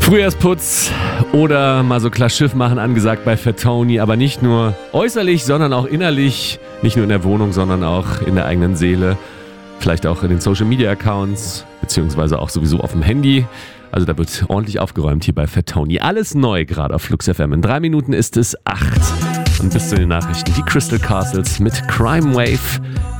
Frühjahrsputz oder mal so klar Schiff machen angesagt bei Fat Tony, aber nicht nur äußerlich, sondern auch innerlich. Nicht nur in der Wohnung, sondern auch in der eigenen Seele. Vielleicht auch in den Social Media Accounts, beziehungsweise auch sowieso auf dem Handy. Also da wird ordentlich aufgeräumt hier bei Fat Tony. Alles neu gerade auf Flux FM. In 3 Minuten ist es 8. Und bis zu den Nachrichten die Crystal Castles mit Crime Wave.